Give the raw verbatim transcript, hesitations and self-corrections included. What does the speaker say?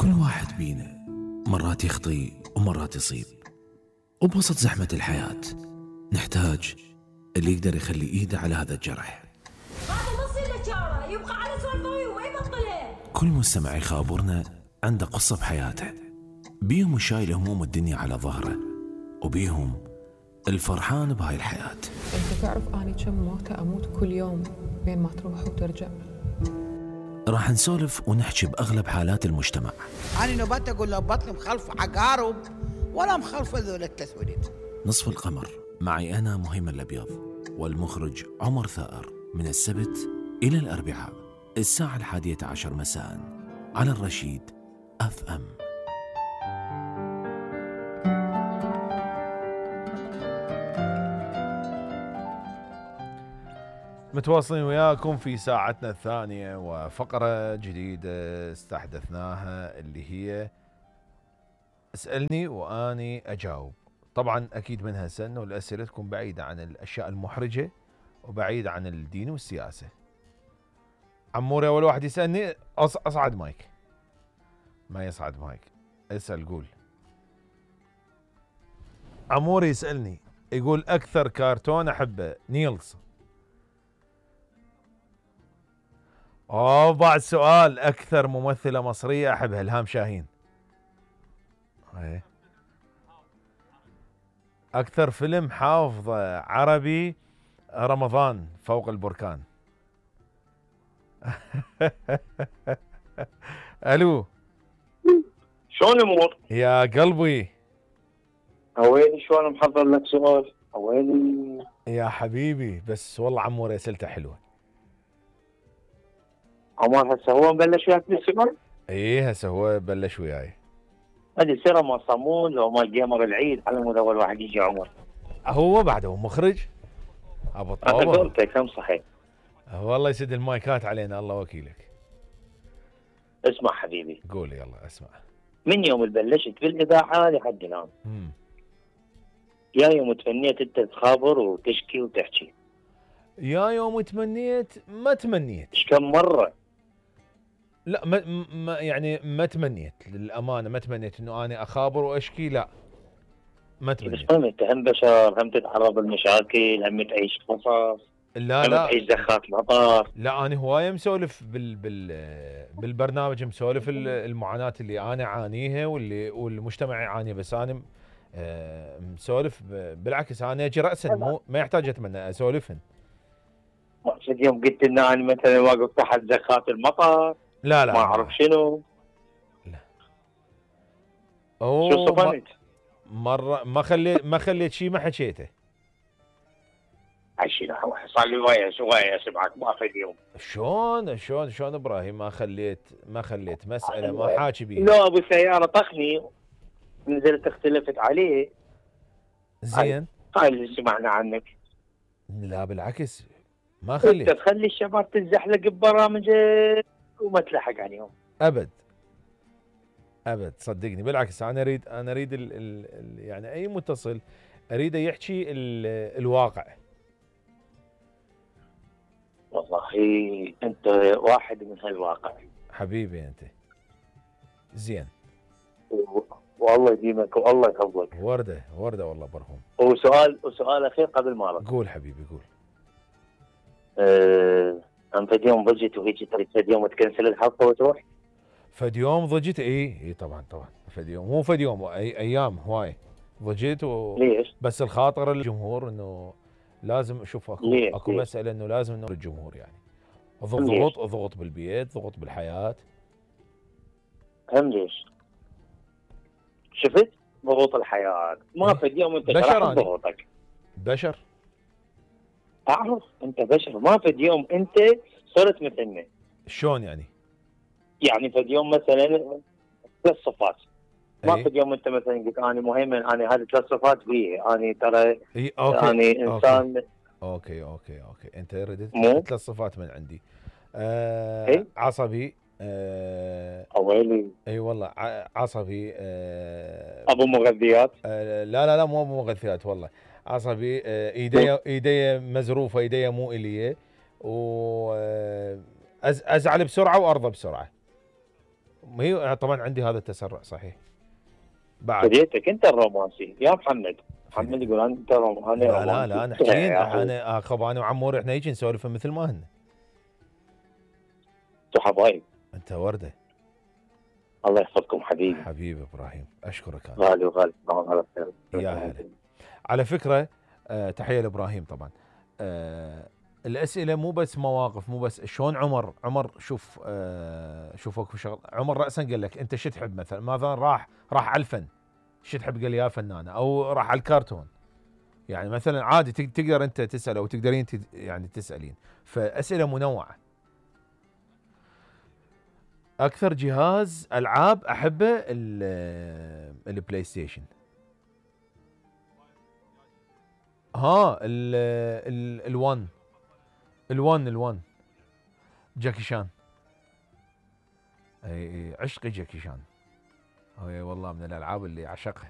كل واحد بينا مرات يخطي ومرات يصيب، وبوسط زحمة الحياة نحتاج اللي يقدر يخلي ايده على هذا الجرح. هذا نص الاشاره يبقى على سوالفه ويبطلها. كل مستمع يخابرنا عنده قصة بحياته، بيهم شايل هموم الدنيا على ظهره، وبيهم الفرحان بهاي الحياة. انت تعرف اني كم موتة اموت كل يوم بين ما تروح وترجع. راح نسولف ونحكي بأغلب حالات المجتمع. أنا نبات أقول له بطني مخلف عقارب ولا مخلف ذول التسويلات. نصف القمر معي أنا مهيمن الأبيض والمخرج عمر ثائر، من السبت إلى الأربعاء الساعة الحادية عشر مساء على الرشيد أف أم. متواصلين وياكم في ساعتنا الثانية وفقرة جديدة استحدثناها اللي هي اسألني وأني أجاوب. طبعا أكيد منها سن، والأسئلة تكون بعيدة عن الأشياء المحرجة وبعيدة عن الدين والسياسة. عموري أول واحد يسألني. أصعد مايك. ما يصعد مايك. اسأل قول. عموري يسألني يقول أكثر كرتون أحبه نيلز. أوه بعد سؤال. أكثر ممثلة مصرية أحبها إلهام شاهين. ايه. أكثر فيلم حافظه عربي رمضان فوق البركان. ألو شلون الأمور؟ يا قلبي هويني شلون محضر لك سؤال؟ هويني يا حبيبي. بس والله عمور أسئلته حلوة. عمر هسه هو بلش وياك بالسؤال؟ ايه هسه هو بلش وياي. هذه سيره ما صمون لو ما جيمر العيد على مود اول واحد يجي عمر. هو بعده هو مخرج ابو انا طابه. قلت كم صحيح. والله يسد المايكات علينا الله وكيلك. اسمع حبيبي. قول يلا اسمع. من يوم اللي بلشت بالاذاعه لحد الان. امم يا يوم تمنيت انت تخابر وتشكي وتحكي. يا يوم تمنيت ما تمنيت. ايش كم مره؟ لا ما, ما يعني ما تمنيت للامانه، ما تمنيت انه انا اخابر واشكي. لا ما تمنيت. بس انت هم بشر، هم تتعرض للمشاكل، هم تعيش قصص، لا هم لا تعيش زخات مطر. لا انا هوايه مسولف بال بال بالبرنامج، مسولف المعاناه اللي انا اعانيها واللي والمجتمع يعانيها. بس انا آه مسولف بالعكس، انا اجي راسا مو ما يحتاج اتمنى اسولفهن. مقصد يوم قلت ان انا مثلا واقف تحت زخات المطر لا لا ما اعرف شنو. لا شو صفنت؟ مره ما خليت ما خليت شيء ما حكيته. عشان صار لي ويا شويه اسمعك ما في اليوم. شلون شلون شلون ابراهيم ما خليت ما خليت مساله ما حاكي بيها. لا ابو سياره طخني نزلت اختلفت عليه. زين هاي اللي سمعنا عنك. لا بالعكس ما خليت. انت تخلي الشباب تزحلق ببرامجك وما تلحق عليهم ابد ابد صدقني. بالعكس انا اريد انا اريد ال ال ال يعني اي متصل اريده يحكي الواقع. والله انت واحد من هالواقع حبيبي انت. زين والله يديمك والله يحفظك. ورده ورده والله برهوم. وسؤال وسؤال اخير قبل ما اروح. قول حبيبي قول. أه انت اليوم ضجت وهيك تريد فد يوم تكنسل الحلقه وتروح؟ فد يوم ضجت. اي اي طبعا طبعا فد يوم مو فد يوم اي ايام هواي ضجت و... ليش؟ بس الخاطر الجمهور انه لازم اشوف اكو ليه؟ اكو ليه؟ مساله انه لازم انه الجمهور يعني ضغط ضغط بالبيت ضغط بالحياه. هم ليش؟ شفت؟ ضغوط الحياه ما فد يوم انت بشر ضغوطك. بشر اعرف انت بشر ما فد يوم انت صرت مثلنا. شلون يعني؟ يعني فد يوم مثلا ثلاث صفات ما أي. فد يوم انت مثلا قلت انا مهيمن انا هذه ثلاث صفات بي انا ترى اي اوكي يعني انسان. اوكي اوكي اوكي انت ردت مو ثلاث صفات من عندي. آه إيه؟ عصبي. آه اويلي اي والله عصبي. آه ابو مغذيات. آه لا لا لا مو ابو مغذيات والله. عصبي. آه ايدي ايدي مزروفه ايدي مو اليه. و آه ازعل بسرعه وارضى بسرعه. هي طبعا عندي هذا التسرع صحيح. بعد بديتك انت الرومانسي يا محمد. محمد يقول انت رومانسي. لا لا لا نحكي انا اخذ انا وعمور احنا يجي نسولف مثل ما هن. انتوا حبايب. انت ورده. الله يحفظكم حبيبي. حبيبي ابراهيم اشكرك انا. غالي وغالي. على خير. يا هلا. على فكره آه تحيه لابراهيم طبعا. آه الاسئله مو بس مواقف، مو بس شلون عمر عمر شوف آه شوفك في شغل. عمر راسا قال لك انت شو تحب مثلا، مثلا راح راح على الفن شو تحب، قال لي يا فنانه، او راح على الكرتون. يعني مثلا عادي تقدر انت تسال او تقدرين يعني تسالين، فاسئله منوعه. اكثر جهاز العاب احبه البلاي ستيشن. ها ال ال ال1 ال1 ال1 جاكي شان. اي عشقي جاكي شان. هي والله من الالعاب اللي اعشقها.